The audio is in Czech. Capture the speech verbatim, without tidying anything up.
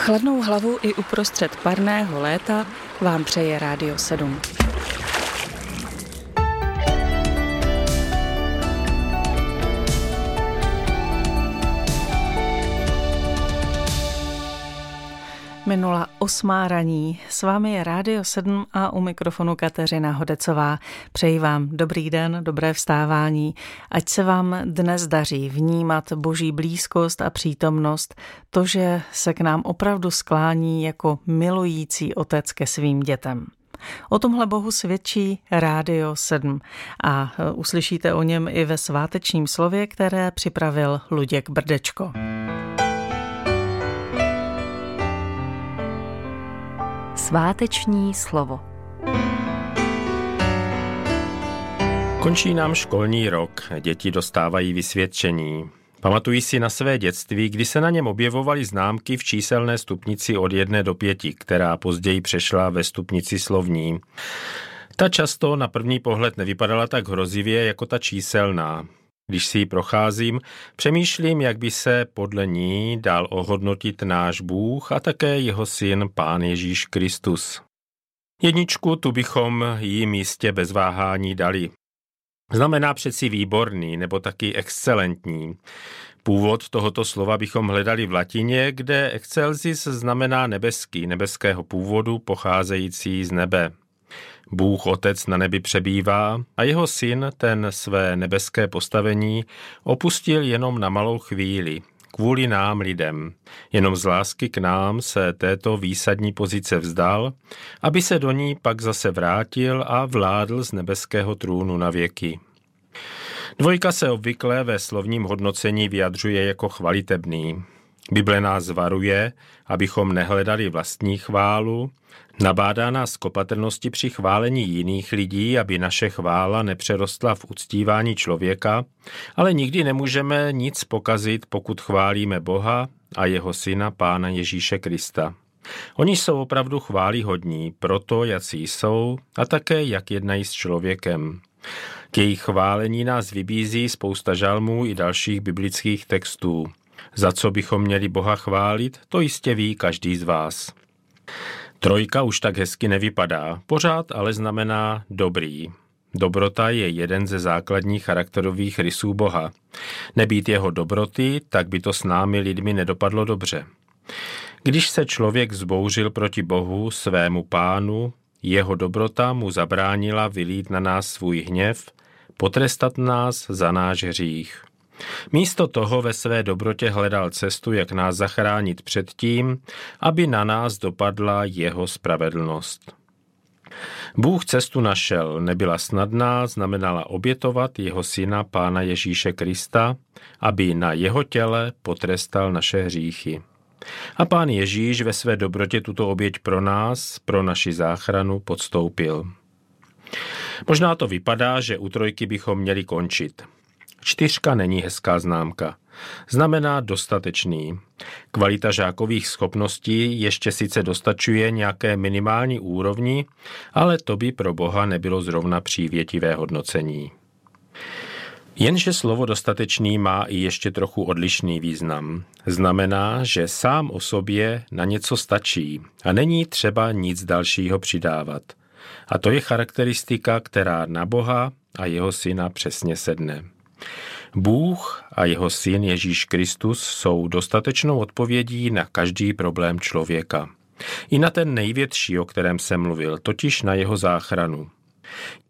Chladnou hlavu i uprostřed parného léta vám přeje Rádio sedm. Minula osmá raní. S vámi je Rádio sedm a u mikrofonu Kateřina Hodecová. Přeji vám dobrý den, dobré vstávání. Ať se vám dnes daří vnímat Boží blízkost a přítomnost, to, že se k nám opravdu sklání jako milující otec ke svým dětem. O tomhle Bohu svědčí Rádio sedm a uslyšíte o něm i ve svátečním slově, které připravil Luděk Brdečko. Sváteční slovo. Končí nám školní rok, děti dostávají vysvědčení. Pamatují si na své dětství, kdy se na něm objevovaly známky v číselné stupnici od jedné do pěti, která později přešla ve stupnici slovní. Ta často na první pohled nevypadala tak hrozivě jako ta číselná. Když si ji procházím, přemýšlím, jak by se podle ní dal ohodnotit náš Bůh a také jeho syn Pán Ježíš Kristus. Jedničku tu bychom jí místě bez váhání dali. Znamená přeci výborný nebo taky excelentní. Původ tohoto slova bychom hledali v latině, kde excelsis znamená nebeský, nebeského původu pocházející z nebe. Bůh Otec na nebi přebývá a jeho syn ten své nebeské postavení opustil jenom na malou chvíli, kvůli nám lidem. Jenom z lásky k nám se této výsadní pozice vzdal, aby se do ní pak zase vrátil a vládl z nebeského trůnu na věky. Dvojka se obvykle ve slovním hodnocení vyjadřuje jako chvalitebný. Bible nás varuje, abychom nehledali vlastní chválu, nabádá nás k opatrnosti při chválení jiných lidí, aby naše chvála nepřerostla v uctívání člověka, ale nikdy nemůžeme nic pokazit, pokud chválíme Boha a jeho syna Pána Ježíše Krista. Oni jsou opravdu chvályhodní, proto jací jsou a také jak jednají s člověkem. K jejich chválení nás vybízí spousta žalmů i dalších biblických textů. Za co bychom měli Boha chválit, to jistě ví každý z vás. Trojka už tak hezky nevypadá, pořád ale znamená dobrý. Dobrota je jeden ze základních charakterových rysů Boha. Nebýt jeho dobroty, tak by to s námi lidmi nedopadlo dobře. Když se člověk vzbouřil proti Bohu, svému Pánu, jeho dobrota mu zabránila vylít na nás svůj hněv, potrestat nás za náš hřích. Místo toho ve své dobrotě hledal cestu, jak nás zachránit před tím, aby na nás dopadla jeho spravedlnost. Bůh cestu našel, nebyla snadná, znamenala obětovat jeho syna Pána Ježíše Krista, aby na jeho těle potrestal naše hříchy. A Pán Ježíš ve své dobrotě tuto oběť pro nás, pro naši záchranu podstoupil. Možná to vypadá, že u trojky bychom měli končit. Čtyřka není hezká známka. Znamená dostatečný. Kvalita žákových schopností ještě sice dostačuje nějaké minimální úrovni, ale to by pro Boha nebylo zrovna přívětivé hodnocení. Jenže slovo dostatečný má i ještě trochu odlišný význam. Znamená, že sám o sobě na něco stačí a není třeba nic dalšího přidávat. A to je charakteristika, která na Boha a jeho syna přesně sedne. Bůh a jeho syn Ježíš Kristus jsou dostatečnou odpovědí na každý problém člověka. I na ten největší, o kterém jsem mluvil, totiž na jeho záchranu.